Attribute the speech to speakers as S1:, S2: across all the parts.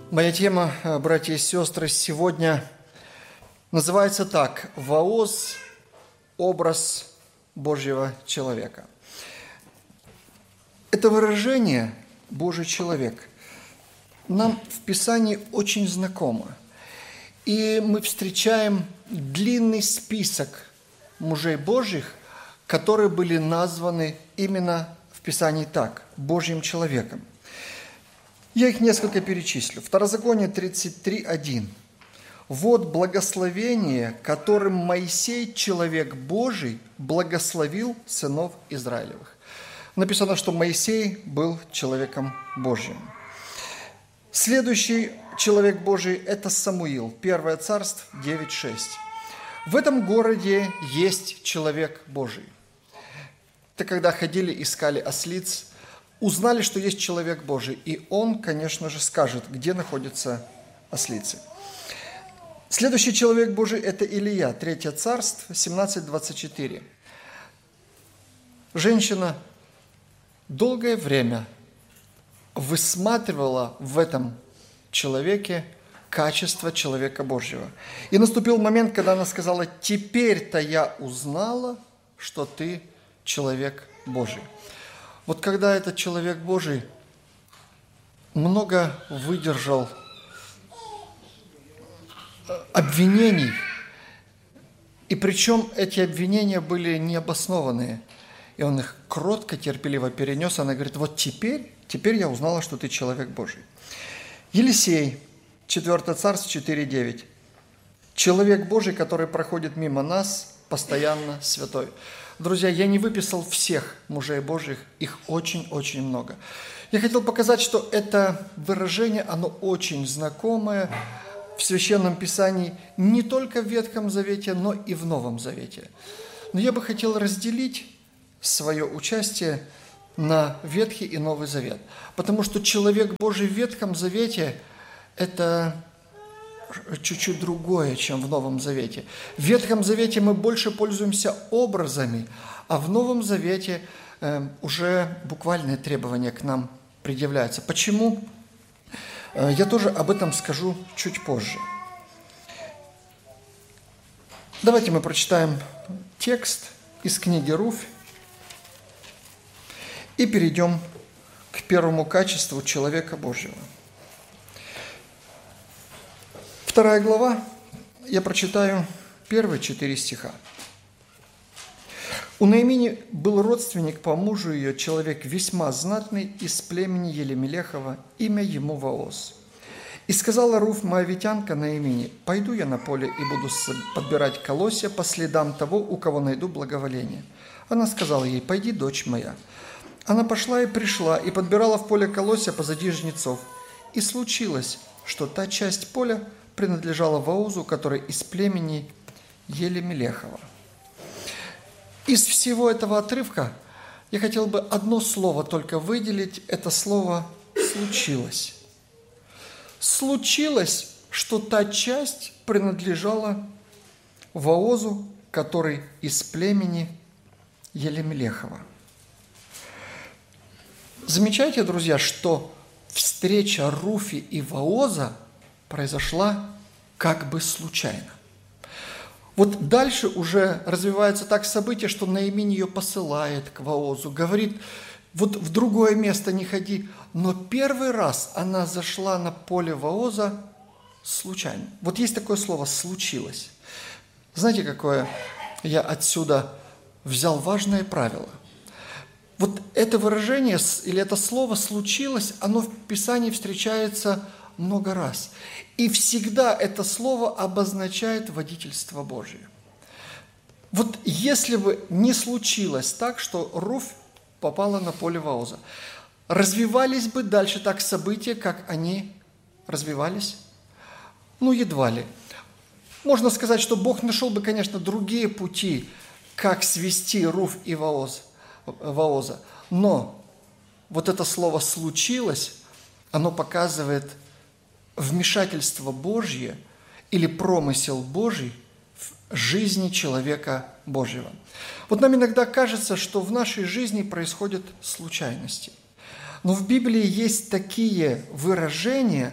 S1: Моя тема, братья и сестры, сегодня называется так: «Вооз – образ Божьего человека». Это выражение «Божий человек» нам в Писании очень знакомо. И мы встречаем длинный список мужей Божьих, которые были названы именно в Писании так – Божьим человеком. Я их несколько перечислю. Второзаконие 33:1. «Вот благословение, которым Моисей, человек Божий, благословил сынов Израилевых». Написано, что Моисей был человеком Божьим. Следующий человек Божий – это Самуил, 1 Царств 9:6. «В этом городе есть человек Божий». Это когда ходили, искали ослиц, узнали, что есть человек Божий, и он, конечно же, скажет, где находятся ослицы. Следующий человек Божий – это Илия, 3 Царств 17:24. Женщина долгое время высматривала в этом человеке качество человека Божьего. И наступил момент, когда она сказала: «Теперь-то я узнала, что ты человек Божий». Вот когда этот человек Божий много выдержал обвинений, и причем эти обвинения были необоснованные, и он их кротко, терпеливо перенес, она говорит: вот теперь я узнала, что ты человек Божий. Елисей, 4 Царств 4:9. «Человек Божий, который проходит мимо нас, постоянно святой». Друзья, я не выписал всех мужей Божьих, их очень-очень много. Я хотел показать, что это выражение, оно очень знакомое в Священном Писании не только в Ветхом Завете, но и в Новом Завете. Но я бы хотел разделить свое участие на Ветхий и Новый Завет, потому что человек Божий в Ветхом Завете – это чуть-чуть другое, чем в Новом Завете. В Ветхом Завете мы больше пользуемся образами, а в Новом Завете уже буквальные требования к нам предъявляются. Почему? Я тоже об этом скажу чуть позже. Давайте мы прочитаем текст из книги Руфь и перейдем к первому качеству человека Божьего. 2 глава, я прочитаю первые 4 стиха. «У Наимини был родственник по мужу ее, человек весьма знатный, из племени Елемелехова, имя ему Вооз. И сказала Руфь, моавитянка Наимини: пойду я на поле и буду подбирать колосья по следам того, у кого найду благоволение. Она сказала ей: пойди, дочь моя. Она пошла и пришла, и подбирала в поле колосья позади жнецов. И случилось, что та часть поля принадлежала Воозу, который из племени Елемелехова». Из всего этого отрывка я хотел бы одно слово только выделить. Это слово «случилось». Случилось, что та часть принадлежала Воозу, который из племени Елемелехова. Замечайте, друзья, что встреча Руфи и Вооза произошла как бы случайно. Вот дальше уже развивается так событие, что Наиминь ее посылает к Воозу, говорит: вот в другое место не ходи. Но первый раз она зашла на поле Вооза случайно. Вот есть такое слово «случилось». Знаете, какое я отсюда взял важное правило? Вот это выражение или это слово «случилось», оно в Писании встречается много раз. И всегда это слово обозначает водительство Божие. Вот если бы не случилось так, что Руфь попала на поле Вооза, развивались бы дальше так события, как они развивались? Ну, едва ли. Можно сказать, что Бог нашел бы, конечно, другие пути, как свести Руфь и Вооза. Но вот это слово «случилось», оно показывает вмешательство Божье или промысел Божий в жизни человека Божьего. Вот нам иногда кажется, что в нашей жизни происходят случайности. Но в Библии есть такие выражения,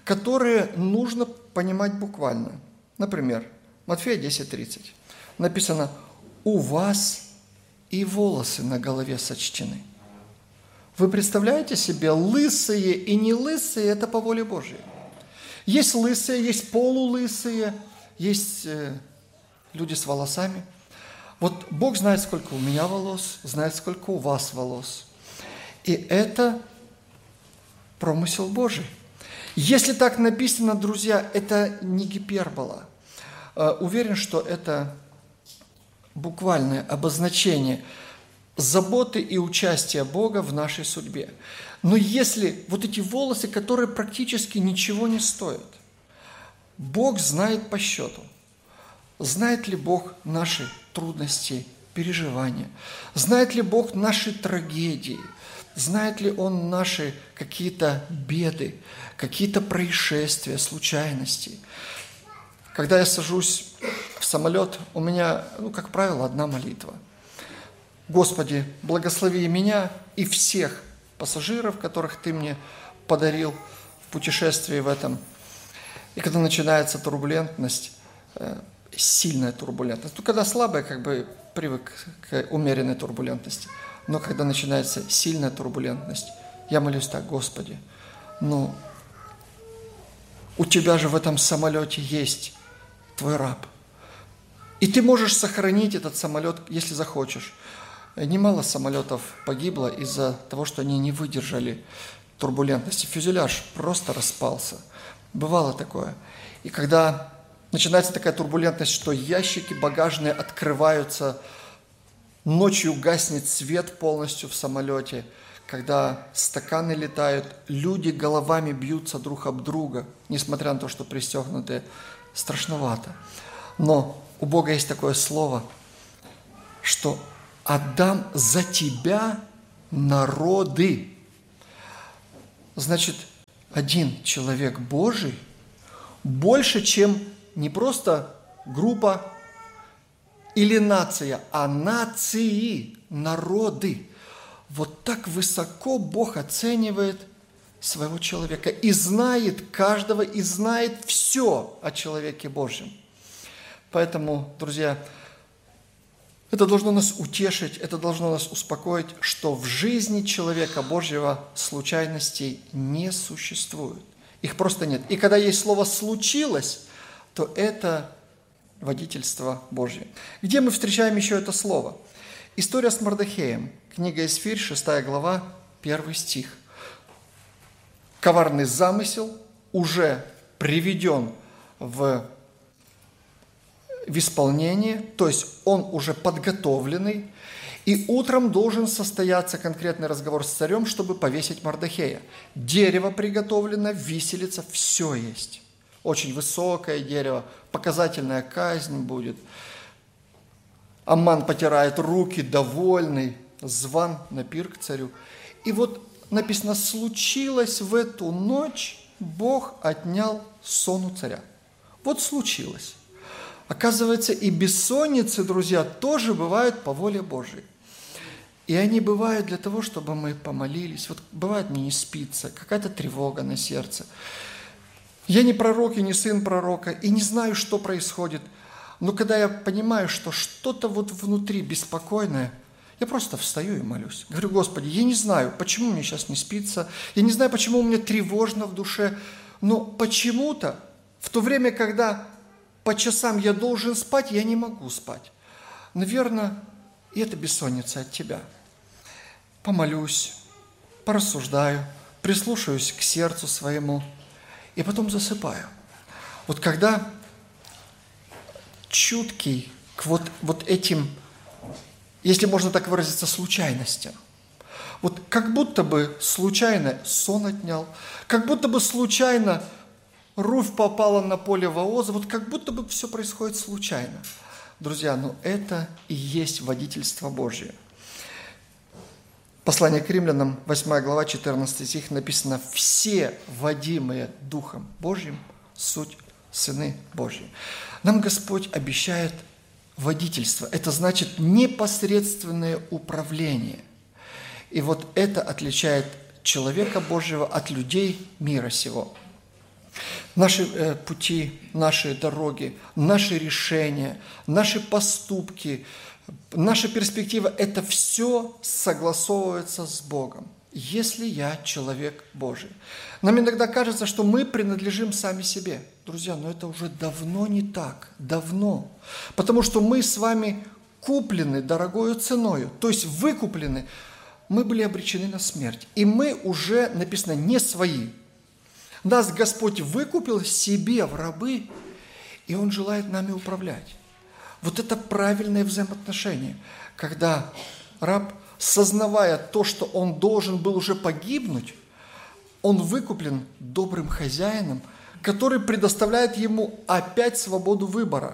S1: которые нужно понимать буквально. Например, Матфея 10:30. Написано: «У вас и волосы на голове сочтены». Вы представляете себе, лысые и не лысые – это по воле Божьей. Есть лысые, есть полулысые, есть люди с волосами. Вот Бог знает, сколько у меня волос, знает, сколько у вас волос. И это промысел Божий. Если так написано, друзья, это не гипербола. Уверен, что это буквальное обозначение заботы и участия Бога в нашей судьбе. Но если вот эти волосы, которые практически ничего не стоят, Бог знает по счету. Знает ли Бог наши трудности, переживания? Знает ли Бог наши трагедии? Знает ли Он наши какие-то беды, какие-то происшествия, случайности? Когда я сажусь в самолет, у меня, как правило, одна молитва. Господи, благослови меня и всех пассажиров, которых Ты мне подарил в путешествии в этом. И когда начинается турбулентность, сильная турбулентность, когда слабая, привык к умеренной турбулентности, но когда начинается сильная турбулентность, я молюсь так: Господи, у Тебя же в этом самолете есть Твой раб. И Ты можешь сохранить этот самолет, если захочешь. Немало самолетов погибло из-за того, что они не выдержали турбулентности. Фюзеляж просто распался. Бывало такое. И когда начинается такая турбулентность, что ящики багажные открываются, ночью гаснет свет полностью в самолете, когда стаканы летают, люди головами бьются друг об друга, несмотря на то, что пристегнутые, страшновато. Но у Бога есть такое слово, что «отдам за тебя народы». Значит, один человек Божий больше, чем не просто группа или нация, а нации, народы. Вот так высоко Бог оценивает своего человека и знает каждого, и знает все о человеке Божьем. Поэтому, друзья, это должно нас утешить, это должно нас успокоить, что в жизни человека Божьего случайностей не существует. Их просто нет. И когда есть слово «случилось», то это водительство Божье. Где мы встречаем еще это слово? История с Мордехеем. Книга Эсфирь, 6 глава, 1 стих. Коварный замысел уже приведен в исполнение, то есть он уже подготовленный, и утром должен состояться конкретный разговор с царем, чтобы повесить Мордехея. Дерево приготовлено, виселица, все есть. Очень высокое дерево, показательная казнь будет. Амман потирает руки, довольный, зван на пир к царю. И вот написано: случилось в эту ночь, Бог отнял сон у царя. Вот случилось. Оказывается, и бессонницы, друзья, тоже бывают по воле Божией. И они бывают для того, чтобы мы помолились. Вот бывает, мне не спится, какая-то тревога на сердце. Я не пророк и не сын пророка, и не знаю, что происходит. Но когда я понимаю, что что-то вот внутри беспокойное, я просто встаю и молюсь. Говорю: Господи, я не знаю, почему мне сейчас не спится, я не знаю, почему мне тревожно в душе, но почему-то в то время, когда по часам я должен спать, я не могу спать. Наверное, и это бессонница от Тебя. Помолюсь, порассуждаю, прислушаюсь к сердцу своему и потом засыпаю. Вот когда чуткий к вот этим, если можно так выразиться, случайностям, вот как будто бы случайно сон отнял, как будто бы случайно Руфь попала на поле Вооза, вот как будто бы все происходит случайно. Друзья, но это и есть водительство Божье. Послание к Римлянам, 8 глава, 14 стих написано: «Все водимые Духом Божьим суть сыны Божьи». Нам Господь обещает водительство. Это значит непосредственное управление. И вот это отличает человека Божьего от людей мира сего. Наши пути, наши дороги, наши решения, наши поступки, наша перспектива – это все согласовывается с Богом. Если я человек Божий. Нам иногда кажется, что мы принадлежим сами себе. Друзья, но это уже давно не так. Давно. Потому что мы с вами куплены дорогою ценою, то есть выкуплены. Мы были обречены на смерть. И мы уже, написано, не свои. Нас Господь выкупил себе в рабы, и Он желает нами управлять. Вот это правильное взаимоотношение, когда раб, сознавая то, что он должен был уже погибнуть, он выкуплен добрым хозяином, который предоставляет ему опять свободу выбора.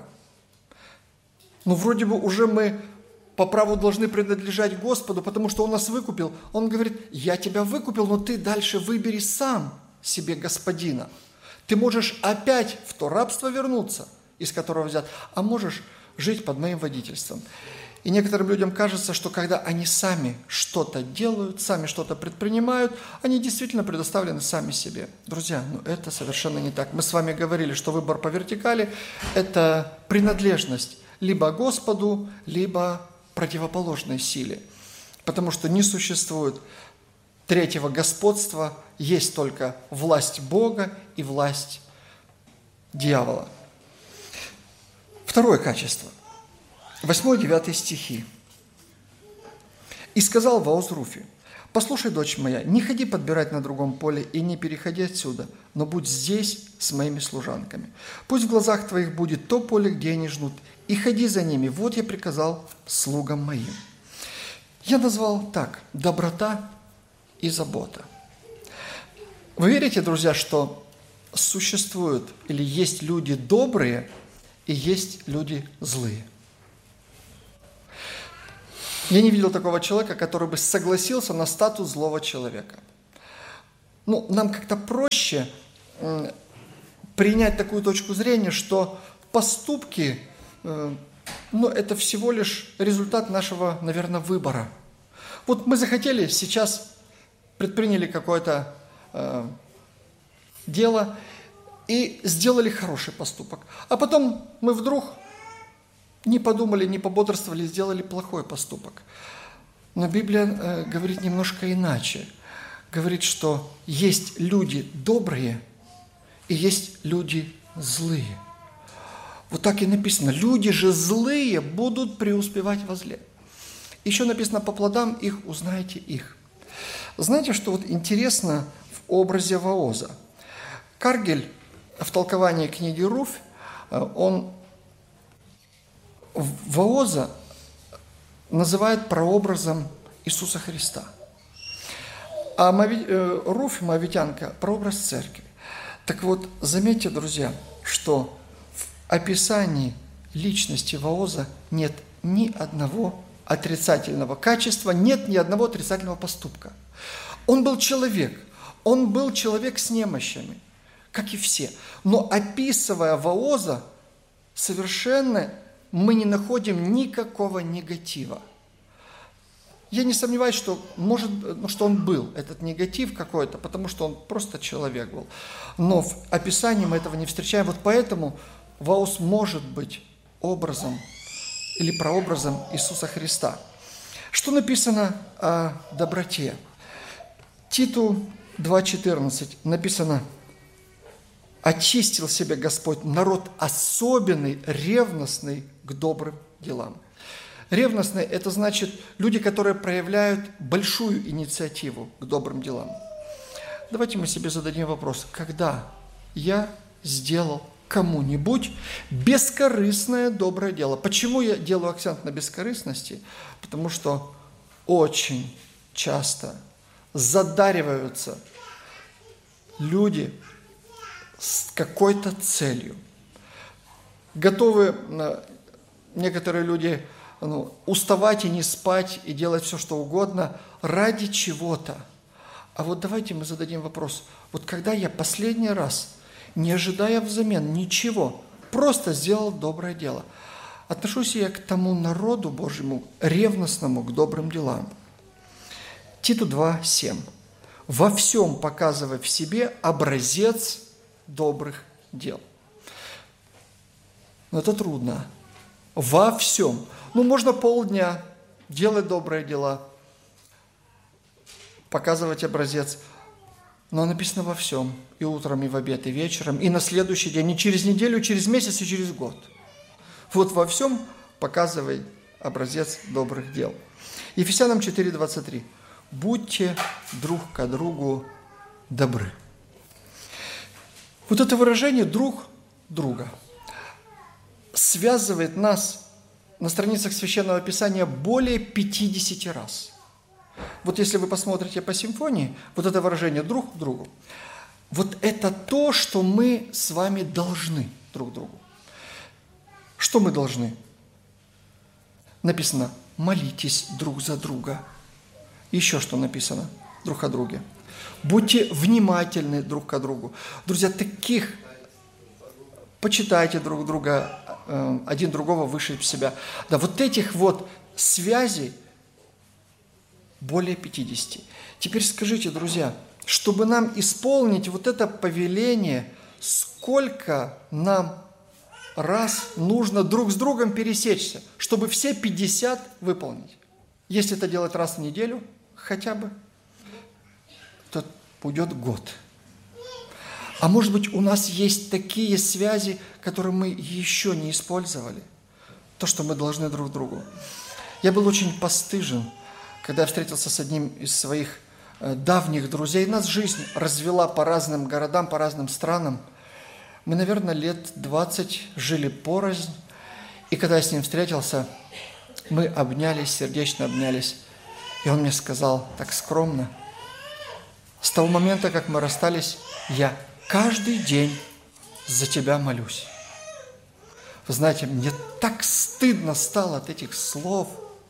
S1: Ну, вроде бы уже мы по праву должны принадлежать Господу, потому что Он нас выкупил. Он говорит: я тебя выкупил, но ты дальше выбери сам себе господина. Ты можешь опять в то рабство вернуться, из которого взят, а можешь жить под моим водительством. И некоторым людям кажется, что когда они сами что-то делают, сами что-то предпринимают, они действительно предоставлены сами себе. Друзья, это совершенно не так. Мы с вами говорили, что выбор по вертикали – это принадлежность либо Господу, либо противоположной силе. Потому что не существует третьего господства, есть только власть Бога и власть дьявола. Второе качество. 8-9 стихи. «И сказал Вооз Руфи: послушай, дочь моя, не ходи подбирать на другом поле и не переходи отсюда, но будь здесь с моими служанками. Пусть в глазах твоих будет то поле, где они жнут, и ходи за ними. Вот я приказал слугам моим». Я назвал так: доброта и забота. Вы верите, друзья, что существуют или есть люди добрые и есть люди злые? Я не видел такого человека, который бы согласился на статус злого человека. Нам как-то проще принять такую точку зрения, что поступки, это всего лишь результат нашего, наверное, выбора. Вот мы захотели, сейчас предприняли какое-то дело и сделали хороший поступок. А потом мы вдруг не подумали, не пободрствовали, сделали плохой поступок. Но Библия говорит немножко иначе. Говорит, что есть люди добрые и есть люди злые. Вот так и написано: люди же злые будут преуспевать во зле. Еще написано: по плодам их узнаете их. Знаете, что вот интересно в образе Вооза? Каргель в толковании книги Руфь, он Вооза называет прообразом Иисуса Христа. А Руфь, моавитянка, прообраз церкви. Так вот, заметьте, друзья, что в описании личности Вооза нет ни одного отрицательного качества, нет ни одного отрицательного поступка. Он был человек с немощами, как и все. Но описывая Вооза, совершенно мы не находим никакого негатива. Я не сомневаюсь, что что он был, этот негатив какой-то, потому что он просто человек был. Но в описании мы этого не встречаем. Вот поэтому Вооз может быть образом или прообразом Иисуса Христа. Что написано о доброте? Титу 2:14 написано: «Очистил себе Господь народ особенный, ревностный к добрым делам». Ревностные – это значит люди, которые проявляют большую инициативу к добрым делам. Давайте мы себе зададим вопрос: когда я сделал кому-нибудь бескорыстное доброе дело? Почему я делаю акцент на бескорыстности? Потому что очень часто задариваются люди с какой-то целью. Готовы некоторые люди уставать и не спать, и делать все, что угодно ради чего-то. А вот давайте мы зададим вопрос: вот когда я последний раз, не ожидая взамен ничего, просто сделал доброе дело, отношусь я к тому народу Божьему, ревностному к добрым делам? Титу 2:7. «Во всем показывай в себе образец добрых дел. Но это трудно. Во всем. Можно полдня делать добрые дела, показывать образец. Но написано во всем. И утром, и в обед, и вечером, и на следующий день, и через неделю, и через месяц, и через год. Вот во всем показывай образец добрых дел. Ефесянам 4:23. Будьте друг к другу добры. Вот это выражение «друг друга» связывает нас на страницах Священного Писания более 50 раз. Вот если вы посмотрите по симфонии, вот это выражение «друг к другу», вот это то, что мы с вами должны друг другу. Что мы должны? Написано «молитесь друг за друга». Еще что написано друг о друге? Будьте внимательны друг к другу. Друзья, таких почитайте друг друга, один другого выше себя. Да, вот этих вот связей более 50. Теперь скажите, друзья, чтобы нам исполнить вот это повеление, сколько нам раз нужно друг с другом пересечься, чтобы все 50 выполнить? Если это делать раз в неделю, хотя бы, то уйдет год. А может быть, у нас есть такие связи, которые мы еще не использовали. То, что мы должны друг другу. Я был очень постыжен, когда я встретился с одним из своих давних друзей. Нас жизнь развела по разным городам, по разным странам. Мы, наверное, лет 20 жили порознь. И когда я с ним встретился, мы обнялись, сердечно обнялись. И он мне сказал так скромно: с того момента, как мы расстались, я каждый день за тебя молюсь. Вы знаете, мне так стыдно стало от этих слов.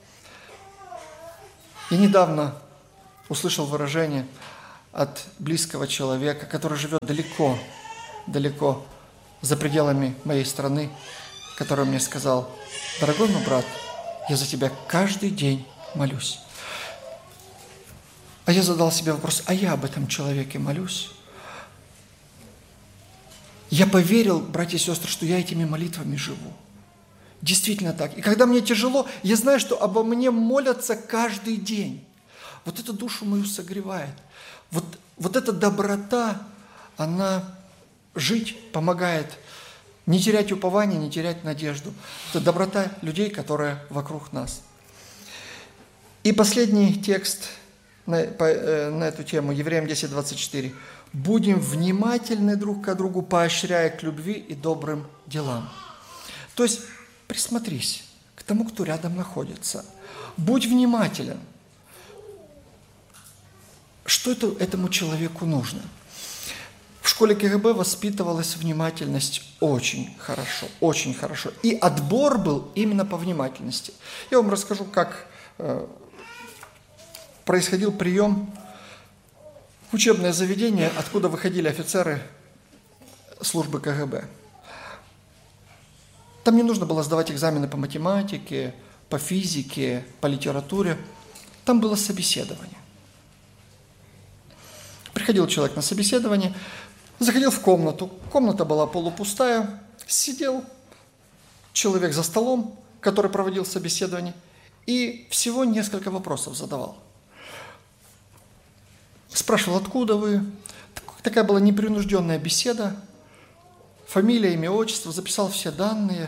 S1: Я недавно услышал выражение от близкого человека, который живет далеко, далеко за пределами моей страны, который мне сказал: дорогой мой брат, я за тебя каждый день молюсь. А я задал себе вопрос: а я об этом человеке молюсь? Я поверил, братья и сестры, что я этими молитвами живу. Действительно так. И когда мне тяжело, я знаю, что обо мне молятся каждый день. Вот это душу мою согревает. Вот эта доброта, она жить помогает. Не терять упование, не терять надежду. Это доброта людей, которые вокруг нас. И последний текст на эту тему, Евреям 10:24. «Будем внимательны друг к другу, поощряя к любви и добрым делам». То есть присмотрись к тому, кто рядом находится. Будь внимателен. Что этому человеку нужно? В школе КГБ воспитывалась внимательность очень хорошо, очень хорошо. И отбор был именно по внимательности. Я вам расскажу, как происходил прием в учебное заведение, откуда выходили офицеры службы КГБ. Там не нужно было сдавать экзамены по математике, по физике, по литературе. Там было собеседование. Приходил человек на собеседование, заходил в комнату. Комната была полупустая. Сидел человек за столом, который проводил собеседование, и всего несколько вопросов задавал. Спрашивал: откуда вы? Такая была непринужденная беседа. Фамилия, имя, отчество, записал все данные.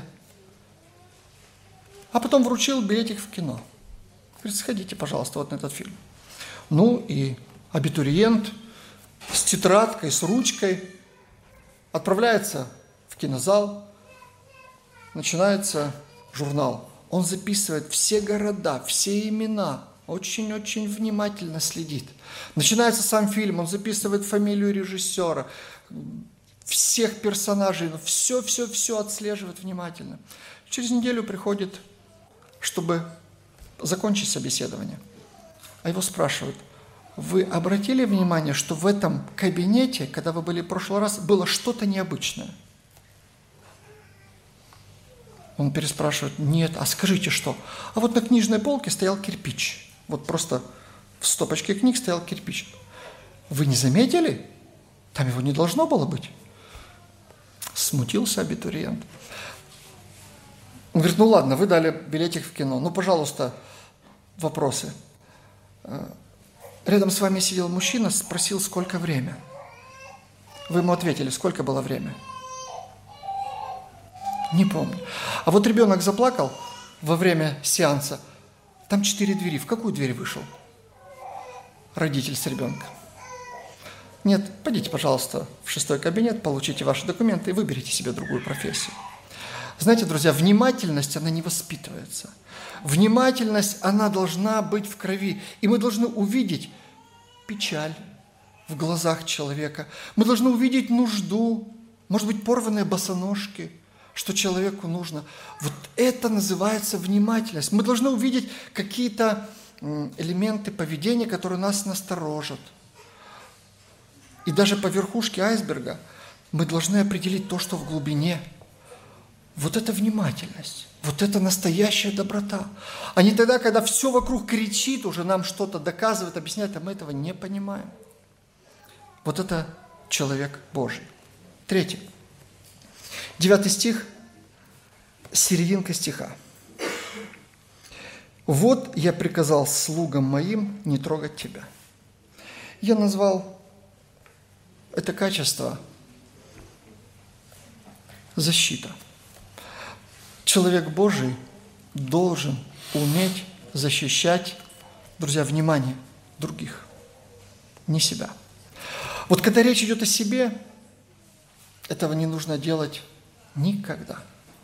S1: А потом вручил билетик в кино. Говорит: сходите, пожалуйста, вот на этот фильм. Ну и абитуриент с тетрадкой, с ручкой отправляется в кинозал. Начинается журнал. Он записывает все города, все имена. Очень-очень внимательно следит. Начинается сам фильм, он записывает фамилию режиссера, всех персонажей, все отслеживает внимательно. Через неделю приходит, чтобы закончить собеседование. А его спрашивают: вы обратили внимание, что в этом кабинете, когда вы были в прошлый раз, было что-то необычное? Он переспрашивает: нет, а скажите что? А вот на книжной полке стоял кирпич. Вот просто в стопочке книг стоял кирпич. Вы не заметили? Там его не должно было быть. Смутился абитуриент. Он говорит, ну ладно, вы дали билетик в кино, ну, пожалуйста, вопросы. Рядом с вами сидел мужчина, спросил, сколько время. Вы ему ответили, сколько было время? Не помню. А вот ребенок заплакал во время сеанса, там 4 двери. В какую дверь вышел родитель с ребенком? Нет, пойдите, пожалуйста, в 6-й кабинет, получите ваши документы и выберите себе другую профессию. Знаете, друзья, внимательность, она не воспитывается. Внимательность, она должна быть в крови. И мы должны увидеть печаль в глазах человека. Мы должны увидеть нужду, может быть, порванные босоножки, что человеку нужно. Вот это называется внимательность. Мы должны увидеть какие-то элементы поведения, которые нас насторожат. И даже по верхушке айсберга мы должны определить то, что в глубине. Вот это внимательность, вот это настоящая доброта. А не тогда, когда все вокруг кричит, уже нам что-то доказывает, объясняет, а мы этого не понимаем. Вот это человек Божий. 3. 9 стих, серединка стиха. «Вот я приказал слугам моим не трогать тебя». Я назвал это качество защита. Человек Божий должен уметь защищать, друзья, внимание других, не себя. Вот когда речь идет о себе, этого не нужно делать никогда.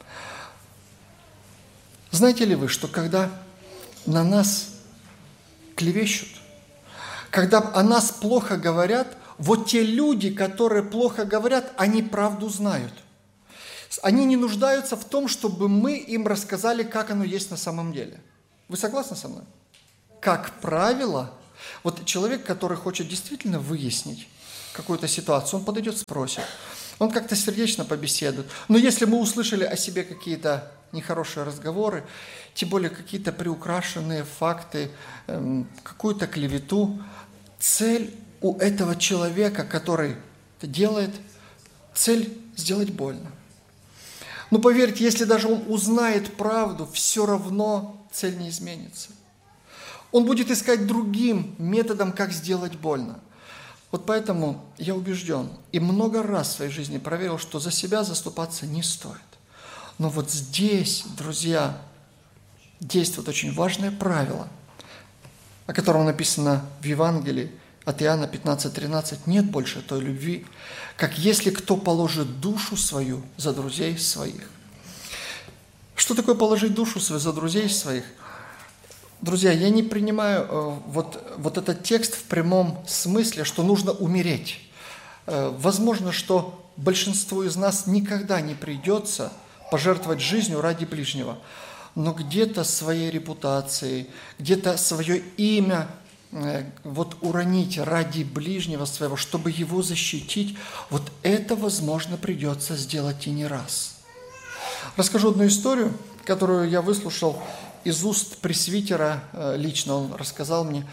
S1: Знаете ли вы, что когда на нас клевещут, когда о нас плохо говорят, вот те люди, которые плохо говорят, они правду знают. Они не нуждаются в том, чтобы мы им рассказали, как оно есть на самом деле. Вы согласны со мной? Как правило, вот человек, который хочет действительно выяснить какую-то ситуацию, он подойдет, спросит. Он как-то сердечно побеседует. Но если мы услышали о себе какие-то нехорошие разговоры, тем более какие-то приукрашенные факты, какую-то клевету, цель у этого человека, который это делает, цель сделать больно. Но поверьте, если даже он узнает правду, все равно цель не изменится. Он будет искать другим методом, как сделать больно. Вот поэтому я убежден и много раз в своей жизни проверил, что за себя заступаться не стоит. Но вот здесь, друзья, действует очень важное правило, о котором написано в Евангелии от Иоанна 15:13. Нет больше той любви, как если кто положит душу свою за друзей своих. Что такое положить душу свою за друзей своих? Друзья, я не принимаю вот этот текст в прямом смысле, что нужно умереть. Возможно, что большинству из нас никогда не придется пожертвовать жизнью ради ближнего, но где-то своей репутацией, где-то свое имя вот уронить ради ближнего своего, чтобы его защитить, вот это, возможно, придется сделать и не раз. Расскажу одну историю, которую я выслушал из уст пресвитера лично, он рассказал мне.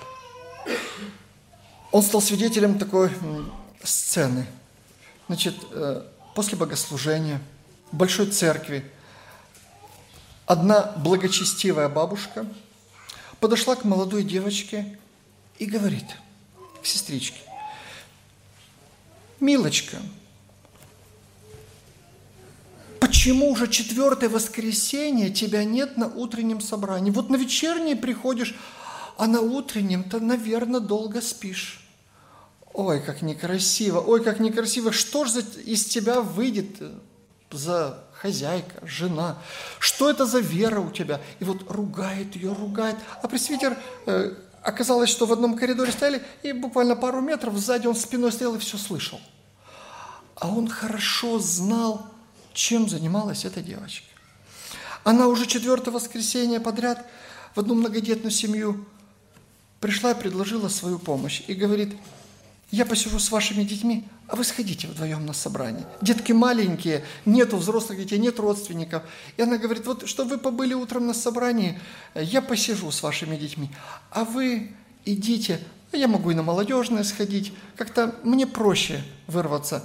S1: Он стал свидетелем такой сцены. Значит, после богослужения в большой церкви одна благочестивая бабушка подошла к молодой девочке и говорит к сестричке: «Милочка, почему уже 4-е воскресенье тебя нет на утреннем собрании? Вот на вечернее приходишь, а на утреннем-то, наверное, долго спишь». Ой, как некрасиво, ой, как некрасиво. Что же из тебя выйдет за хозяйка, жена? Что это за вера у тебя? И вот ругает ее, ругает. А пресвитер, оказалось, что в одном коридоре стояли, и буквально пару метров сзади он спиной стоял и все слышал. А он хорошо знал, чем занималась эта девочка. Она уже 4-е воскресенье подряд в одну многодетную семью пришла и предложила свою помощь. И говорит: «Я посижу с вашими детьми, а вы сходите вдвоем на собрание. Детки маленькие, нету взрослых детей, нет родственников». И она говорит: «Вот, что вы побыли утром на собрании, я посижу с вашими детьми, а вы идите, я могу и на молодежное сходить, как-то мне проще вырваться».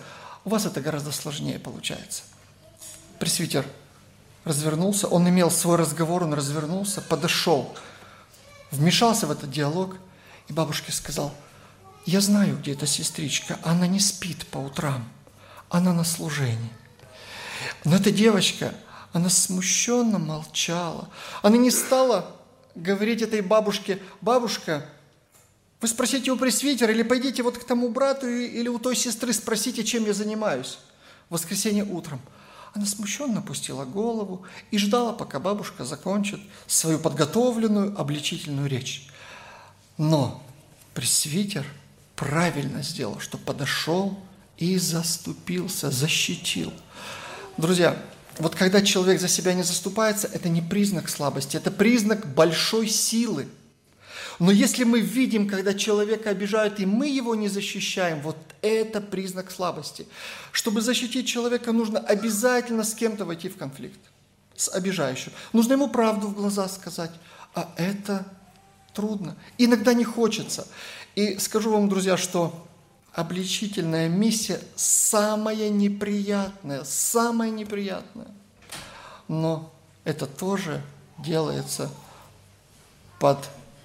S1: У вас это гораздо сложнее получается. Пресвитер развернулся, он имел свой разговор, он развернулся, подошел, вмешался в этот диалог, и бабушке сказал: я знаю, где эта сестричка, она не спит по утрам, она на служении. Но эта девочка, она смущенно молчала, она не стала говорить этой бабушке: бабушка, вы спросите у пресвитера, или пойдите вот к тому брату, или у той сестры спросите, чем я занимаюсь в воскресенье утром. Она смущенно опустила голову и ждала, пока бабушка закончит свою подготовленную обличительную речь. Но пресвитер правильно сделал, что подошел и заступился, защитил. Друзья, вот когда человек за себя не заступается, это не признак слабости, это признак большой силы. Но если мы видим, когда человека обижают, и мы его не защищаем, вот это признак слабости. Чтобы защитить человека, нужно обязательно с кем-то войти в конфликт, с обижающим. Нужно ему правду в глаза сказать, а это трудно. Иногда не хочется. И скажу вам, друзья, что обличительная миссия самая неприятная. Но это тоже делается под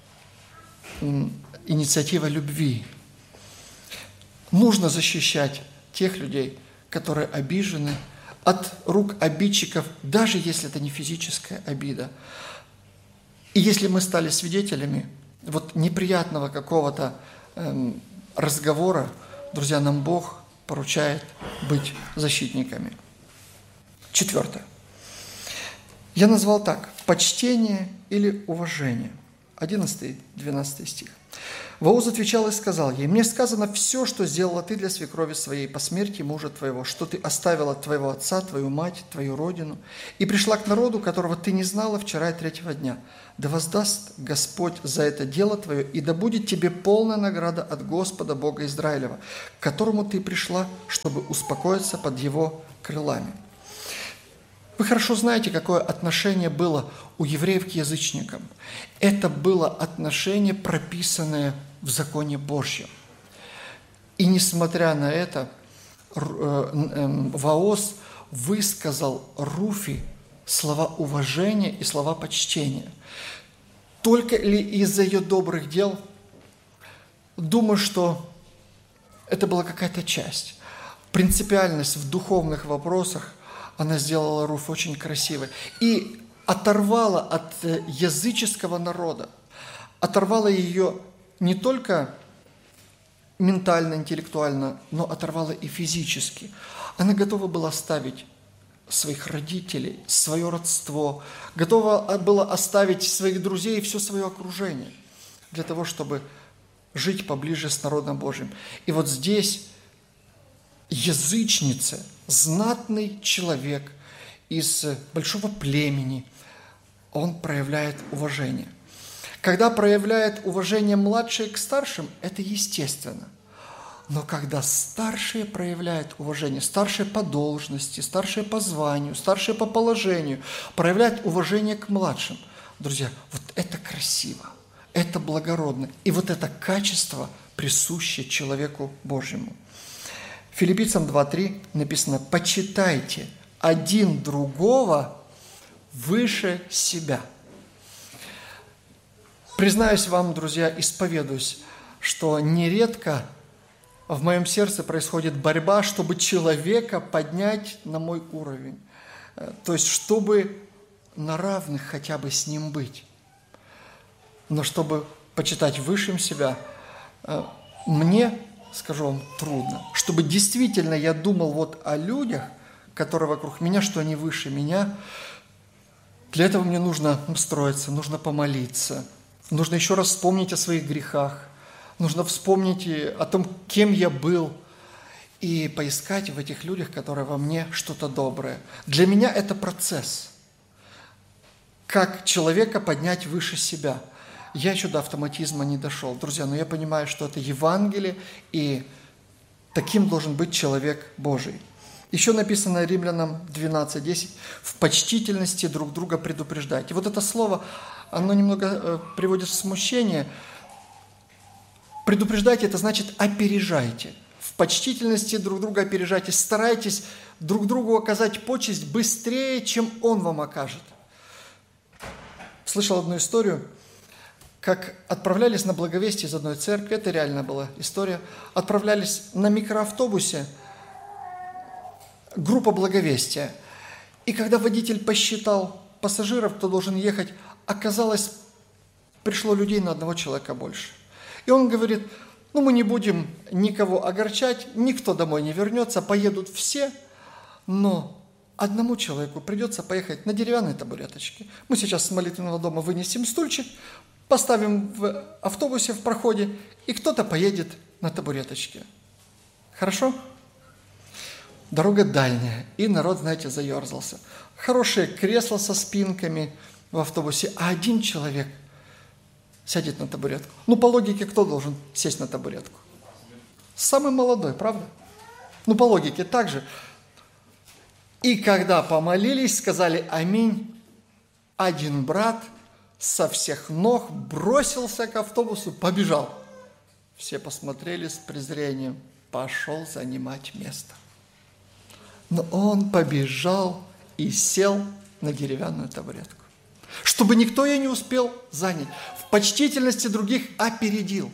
S1: инициативой любви. Нужно защищать тех людей, которые обижены, от рук обидчиков, даже если это не физическая обида. И если мы стали свидетелями вот неприятного какого-то разговора, друзья, нам Бог поручает быть защитниками. 4. Я назвал так: почтение или уважение. 11-12 стих. Вооз отвечал и сказал ей: «Мне сказано все, что сделала ты для свекрови своей по смерти мужа твоего, что ты оставила твоего отца, твою мать, твою родину, и пришла к народу, которого ты не знала вчера и третьего дня. Да воздаст Господь за это дело твое, и да будет тебе полная награда от Господа Бога Израилева, к которому ты пришла, чтобы успокоиться под его крылами». Вы хорошо знаете, какое отношение было у евреев к язычникам. Это было отношение, прописанное в законе Божьем. И несмотря на это, Вооз высказал Руфи слова уважения и слова почтения. Только ли из-за ее добрых дел? Думаю, что это была какая-то часть. Принципиальность в духовных вопросах она сделала Руфь очень красивой. И оторвала от языческого народа, оторвала ее не только ментально, интеллектуально, но оторвала и физически. Она готова была оставить своих родителей, свое родство, готова была оставить своих друзей и все свое окружение для того, чтобы жить поближе с народом Божьим. И вот здесь язычница, знатный человек из большого племени, он проявляет уважение. Когда проявляет уважение младшие к старшим, это естественно. Но когда старшие проявляют уважение, старшие по должности, старшие по званию, старшие по положению, проявляют уважение к младшим, друзья, вот это красиво, это благородно. И вот это качество присуще человеку Божьему. Филиппийцам 2:3 написано: «Почитайте один другого выше себя». Признаюсь вам, друзья, исповедуюсь, что нередко в моем сердце происходит борьба, чтобы человека поднять на мой уровень. То есть, чтобы на равных хотя бы с ним быть. Но чтобы почитать высшим себя, мне, скажу вам, трудно. Чтобы действительно я думал вот о людях, которые вокруг меня, что они выше меня, для этого мне нужно устроиться, нужно помолиться, нужно еще раз вспомнить о своих грехах, нужно вспомнить о том, кем я был, и поискать в этих людях, которые во мне, что-то доброе. Для меня это процесс. Как человека поднять выше себя. Я еще до автоматизма не дошел. Друзья, но я понимаю, что это Евангелие, и таким должен быть человек Божий. Еще написано Римлянам 12:10: «В почтительности друг друга предупреждайте». Вот это слово, оно немного приводит в смущение. Предупреждайте – это значит опережайте. В почтительности друг друга опережайтесь, старайтесь друг другу оказать почесть быстрее, чем он вам окажет. Слышал одну историю, как отправлялись на благовестие из одной церкви, это реально была история, отправлялись на микроавтобусе, группа благовестия. И когда водитель посчитал пассажиров, кто должен ехать, оказалось, пришло людей на одного человека больше. И он говорит, мы не будем никого огорчать, никто домой не вернется, поедут все, но одному человеку придется поехать на деревянной табуреточке. Мы сейчас с молитвенного дома вынесем стульчик, поставим в автобусе в проходе, и кто-то поедет на табуреточке. Хорошо? Дорога дальняя, и народ, знаете, заерзался. Хорошее кресло со спинками в автобусе, а один человек сядет на табуретку. По логике, кто должен сесть на табуретку? Самый молодой, правда? По логике так же. И когда помолились, сказали «Аминь», один брат со всех ног бросился к автобусу, побежал. Все посмотрели с презрением, пошел занимать место. Но он побежал и сел на деревянную табуретку, чтобы никто ее не успел занять. В почтительности других опередил.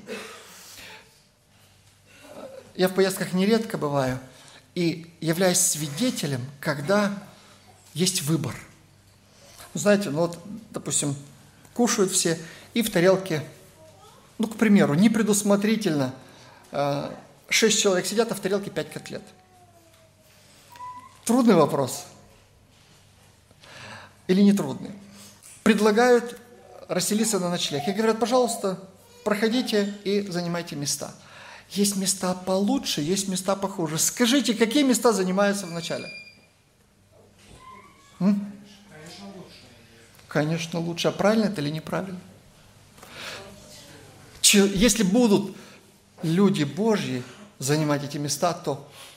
S1: Я в поездках нередко бываю и являюсь свидетелем, когда есть выбор. Знаете, допустим, кушают все, и в тарелке, к примеру, непредусмотрительно 6 человек сидят, а в тарелке 5 котлет. Трудный вопрос? Или не трудный? Предлагают расселиться на ночлег. И говорят, пожалуйста, проходите и занимайте места. Есть места получше, есть места похуже. Скажите, какие места занимаются в начале? Конечно, лучше. А правильно это или неправильно? Если будут люди Божьи занимать эти места, то